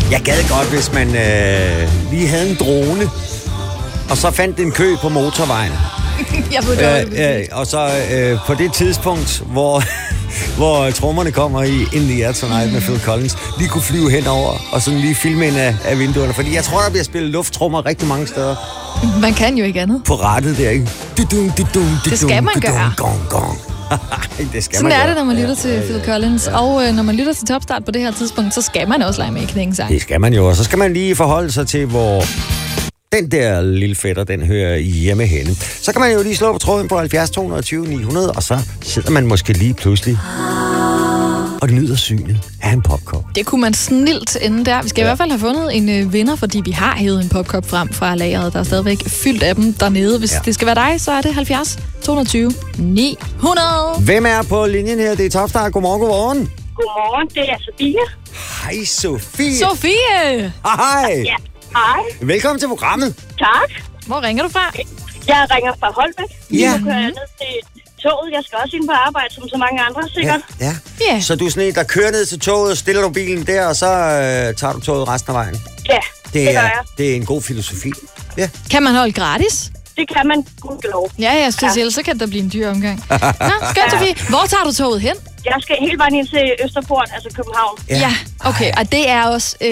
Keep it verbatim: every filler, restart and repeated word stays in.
Jeg gad godt, hvis man øh, lige havde en drone, og så fandt en kø på motorvejen. Jeg øh, øh, og så øh, på det tidspunkt, hvor, hvor trommerne kommer i In the Air Tonight med Phil Collins, lige kunne flyve henover og sådan lige filme ind af, af vinduerne. Fordi jeg tror, der bliver spillet lufttrommer rigtig mange steder. Man kan jo ikke andet. På rettet der, ikke? Det skal man gøre. Det skal Sådan man er gøre. det, når man lytter til Phil Collins. Ja. Og øh, når man lytter til Topstart på det her tidspunkt, så skal man også lege med i knækkensang. Det skal man jo, og så skal man lige forholde sig til, hvor den der lille fætter, den hører hjemme henne. Så kan man jo lige slå på tråden på halvfjerds to tyve ni hundrede, og så sidder man måske lige pludselig og nyder synet af en popcorn. Det kunne man snilt ende der. Vi skal ja. i hvert fald have fundet en øh, vinder, fordi vi har hævet en popcorn frem fra lageret. Der er stadigvæk fyldt af dem dernede. Hvis ja. det skal være dig, så er det halvfjerds to tyve ni hundrede. Hvem er på linjen her? Det er Topstart. Godmorgen, godmorgen. Godmorgen, det er Sofie. Hej, Sofie. Sofie! Hej. Ja, hej. Velkommen til programmet. Tak. Hvor ringer du fra? Jeg ringer fra Holbæk. Ja. Nu kører jeg ned til toget. Jeg skal også ind på arbejde, som så mange andre, sikkert. Ja, ja. Ja. Så du er sådan en, der kører ned til toget, stiller du bilen der, og så øh, tager du toget resten af vejen. Ja, det, det gør er, jeg. Det er en god filosofi. Ja. Kan man holde gratis? Det kan man gudskelov. Ja, ja, specielt, så kan der blive en dyr omgang. Nå, skønt, Sofie. Hvor tager du toget hen? Jeg skal hele vejen ind til Østerport, altså København. Ja, ja okay. Og det er også...